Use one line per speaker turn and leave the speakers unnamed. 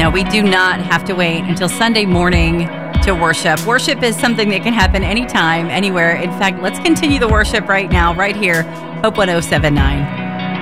No, we do not have to wait until Sunday morning to worship. Worship is something that can happen anytime, anywhere. In fact, let's continue the worship right now, right here, Hope 107.9.